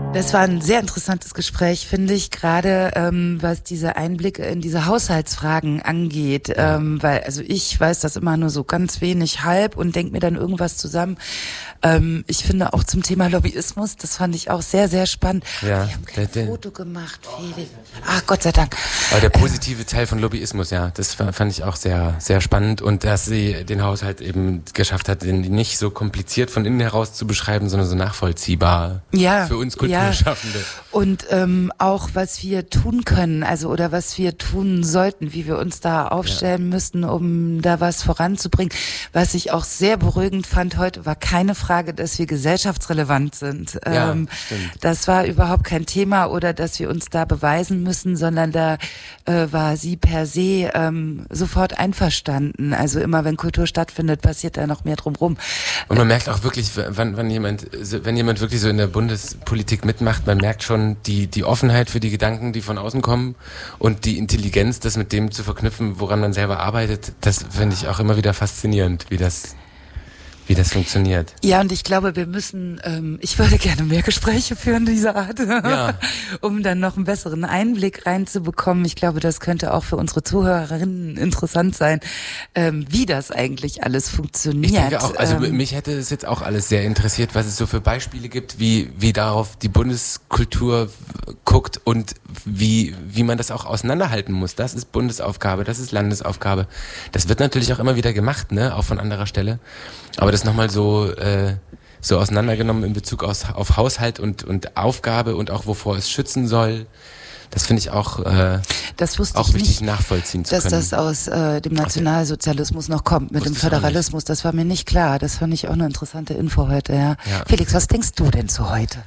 Das war ein sehr interessantes Gespräch, finde ich, gerade was diese Einblicke in diese Haushaltsfragen angeht, weil also ich weiß das immer nur so ganz wenig halb und denke mir dann irgendwas zusammen. Ich finde auch zum Thema Lobbyismus, das fand ich auch sehr, sehr spannend. Ja, wir haben kein Foto gemacht, Felix. Ach, Gott sei Dank. Aber der positive Teil von Lobbyismus, ja, das fand ich auch sehr, sehr spannend und dass sie den Haushalt eben geschafft hat, den nicht so kompliziert von innen heraus zu beschreiben, sondern so nachvollziehbar für uns Kulturschaffende. Und auch, was wir tun können, also oder was wir tun sollten, wie wir uns da aufstellen müssten, um da was voranzubringen. Was ich auch sehr beruhigend fand heute, war keine Frage, dass wir gesellschaftsrelevant sind. Das war überhaupt kein Thema oder dass wir uns da beweisen müssen, sondern da war sie per se sofort einverstanden. Also immer, wenn Kultur stattfindet, passiert da noch mehr drumherum. Und man merkt auch wirklich, wenn jemand wirklich so in der Bundespolitik mitmacht, man merkt schon die Offenheit für die Gedanken, die von außen kommen und die Intelligenz, das mit dem zu verknüpfen, woran man selber arbeitet. Das finde ich auch immer wieder faszinierend, wie das funktioniert. Ja, und ich glaube, wir müssen, ich würde gerne mehr Gespräche führen dieser Art, um dann noch einen besseren Einblick reinzubekommen. Ich glaube, das könnte auch für unsere Zuhörerinnen interessant sein, wie das eigentlich alles funktioniert. Ich denke auch, also mich hätte es jetzt auch alles sehr interessiert, was es so für Beispiele gibt, wie darauf die Bundeskultur guckt und wie man das auch auseinanderhalten muss. Das ist Bundesaufgabe, das ist Landesaufgabe. Das wird natürlich auch immer wieder gemacht, ne, auch von anderer Stelle. Aber das nochmal so auseinandergenommen in Bezug auf Haushalt und Aufgabe und auch wovor es schützen soll, das finde ich auch, auch wichtig nachvollziehen zu können. Dass das aus dem Nationalsozialismus noch kommt, mit dem Föderalismus, das war mir nicht klar. Das fand ich auch eine interessante Info heute. Ja. Felix, was denkst du denn zu heute?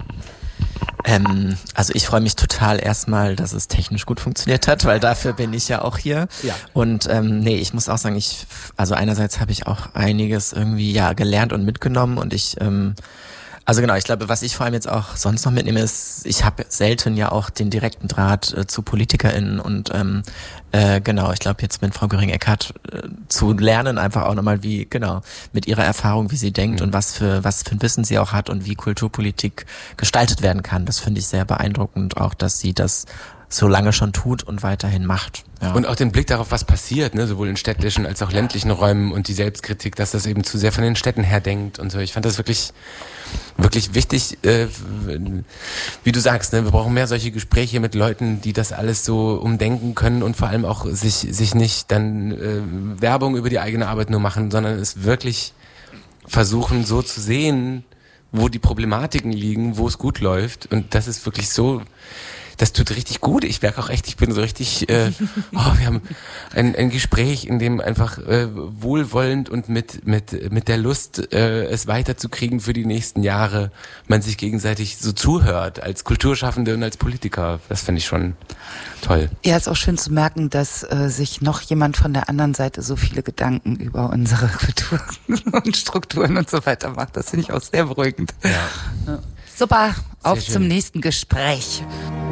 Also ich freue mich total erstmal, dass es technisch gut funktioniert hat, weil dafür bin ich ja auch hier. Ja. Und ich muss auch sagen, also einerseits habe ich auch einiges irgendwie gelernt und mitgenommen und ich glaube, was ich vor allem jetzt auch sonst noch mitnehme, ist, ich habe selten ja auch den direkten Draht zu PolitikerInnen und ich glaube jetzt mit Frau Göring-Eckardt zu lernen, einfach auch nochmal mit ihrer Erfahrung, wie sie denkt und was für ein Wissen sie auch hat und wie Kulturpolitik gestaltet werden kann. Das finde ich sehr beeindruckend, auch dass sie das so lange schon tut und weiterhin macht. Ja. Und auch den Blick darauf, was passiert, ne, sowohl in städtischen als auch ländlichen Räumen und die Selbstkritik, dass das eben zu sehr von den Städten her denkt und so. Ich fand das wirklich wichtig, wie du sagst, ne, wir brauchen mehr solche Gespräche mit Leuten, die das alles so umdenken können und vor allem auch sich nicht dann Werbung über die eigene Arbeit nur machen, sondern es wirklich versuchen so zu sehen, wo die Problematiken liegen, wo es gut läuft und das ist wirklich so. Das tut richtig gut. Ich merke auch echt, ich bin so richtig, wir haben ein Gespräch, in dem einfach wohlwollend und mit der Lust, es weiterzukriegen für die nächsten Jahre, man sich gegenseitig so zuhört, als Kulturschaffende und als Politiker. Das finde ich schon toll. Ja, ist auch schön zu merken, dass sich noch jemand von der anderen Seite so viele Gedanken über unsere Kultur und Strukturen und so weiter macht. Das finde ich auch sehr beruhigend. Ja. Super, auf zum nächsten Gespräch.